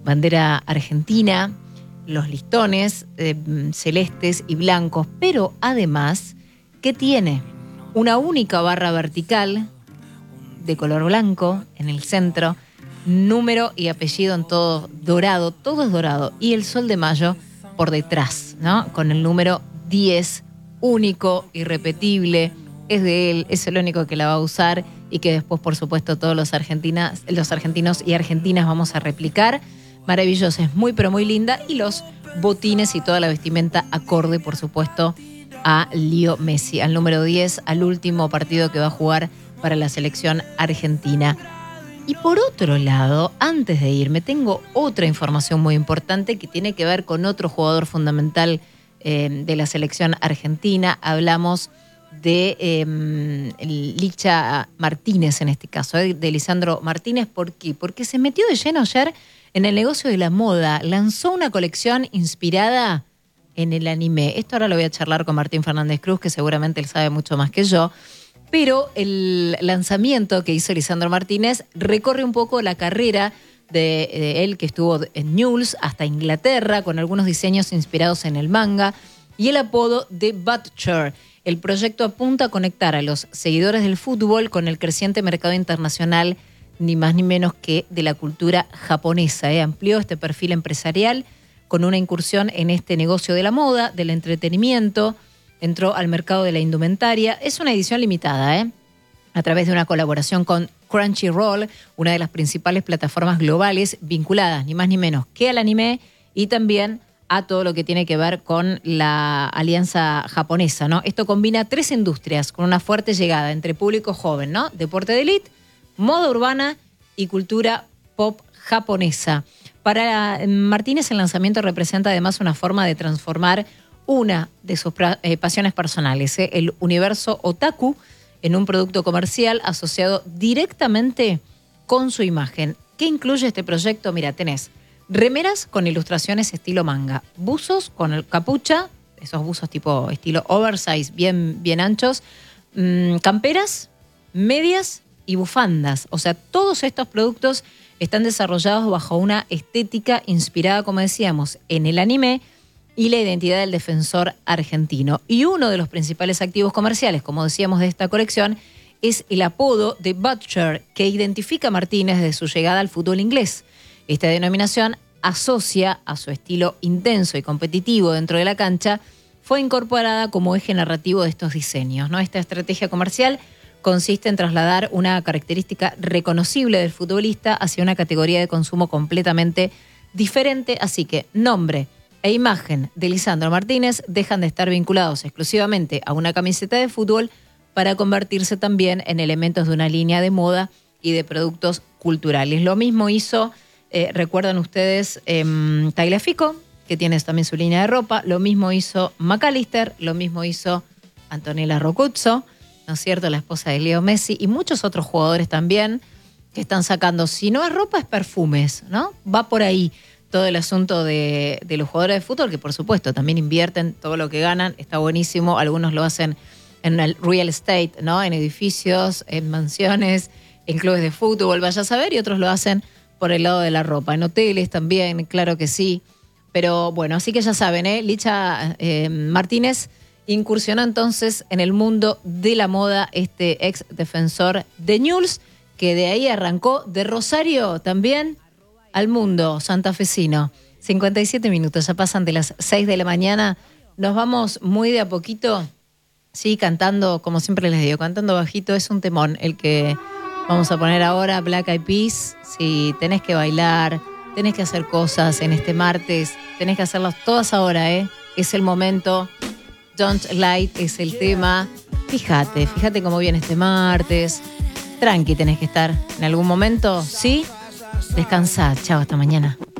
bandera argentina, los listones celestes y blancos, pero además que tiene una única barra vertical de color blanco en el centro, número y apellido en todo es dorado, y el sol de mayo por detrás, ¿no? Con el número 10, único, irrepetible, es de él, es el único que la va a usar y que después, por supuesto, todos los argentinos y argentinas vamos a replicar. Maravillosa, es muy, pero muy linda, y los botines y toda la vestimenta acorde, por supuesto, a Leo Messi, al número 10, al último partido que va a jugar para la selección argentina. Y por otro lado, antes de irme, tengo otra información muy importante que tiene que ver con otro jugador fundamental de la selección argentina. Hablamos de Licha Martínez en este caso, de Lisandro Martínez. ¿Por qué? Porque se metió de lleno ayer en el negocio de la moda. Lanzó una colección inspirada en el anime. Esto ahora lo voy a charlar con Martín Fernández Cruz, que seguramente él sabe mucho más que yo. Pero el lanzamiento que hizo Lisandro Martínez recorre un poco la carrera de él, que estuvo en Newell's hasta Inglaterra, con algunos diseños inspirados en el manga, y el apodo de Butcher. El proyecto apunta a conectar a los seguidores del fútbol con el creciente mercado internacional, ni más ni menos que de la cultura japonesa. Amplió este perfil empresarial con una incursión en este negocio de la moda, del entretenimiento. Entró al mercado de la indumentaria. Es una edición limitada, a través de una colaboración con Crunchyroll, una de las principales plataformas globales vinculadas ni más ni menos que al anime y también a todo lo que tiene que ver con la alianza japonesa, ¿no? Esto combina 3 industrias con una fuerte llegada entre público joven, ¿no? Deporte de élite, moda urbana y cultura pop japonesa. Para Martínez, el lanzamiento representa además una forma de transformar una de sus pasiones personales, el universo otaku, en un producto comercial asociado directamente con su imagen. ¿Qué incluye este proyecto? Mira, tenés remeras con ilustraciones estilo manga, buzos con el capucha, esos buzos tipo estilo oversize, bien anchos, camperas, medias y bufandas. O sea, todos estos productos están desarrollados bajo una estética inspirada, como decíamos, en el anime y la identidad del defensor argentino. Y uno de los principales activos comerciales, como decíamos, de esta colección es el apodo de Butcher, que identifica a Martínez desde su llegada al fútbol inglés. Esta denominación asocia a su estilo intenso y competitivo dentro de la cancha, fue incorporada como eje narrativo de estos diseños, ¿no? Esta estrategia comercial consiste en trasladar una característica reconocible del futbolista hacia una categoría de consumo completamente diferente, así que nombre e imagen de Lisandro Martínez dejan de estar vinculados exclusivamente a una camiseta de fútbol para convertirse también en elementos de una línea de moda y de productos culturales. Lo mismo hizo, recuerdan ustedes, Tagliafico, que tiene también su línea de ropa. Lo mismo hizo McAllister, lo mismo hizo Antonella Roccuzzo, ¿no es cierto?, la esposa de Leo Messi, y muchos otros jugadores también que están sacando, si no es ropa, es perfumes, ¿no? Va por ahí todo el asunto de los jugadores de fútbol, que por supuesto también invierten todo lo que ganan, está buenísimo. Algunos lo hacen en el real estate, ¿no? En edificios, en mansiones, en clubes de fútbol, vaya a saber, y otros lo hacen por el lado de la ropa, en hoteles también, claro que sí. Pero bueno, así que ya saben, Licha Martínez incursionó entonces en el mundo de la moda, este ex defensor de Newell's, que de ahí arrancó, de Rosario también al mundo santafesino. 57 minutos, ya pasan de las 6 de la mañana. Nos vamos muy de a poquito, sí, cantando, como siempre les digo, cantando bajito. Es un temón el que vamos a poner ahora, Black Eyed Peas. Si tenés que bailar, tenés que hacer cosas en este martes, tenés que hacerlas todas ahora, es el momento. Don't Light es el tema. Fíjate cómo viene este martes. Tranqui tenés que estar en algún momento, ¿sí? Descansad. Chao, hasta mañana.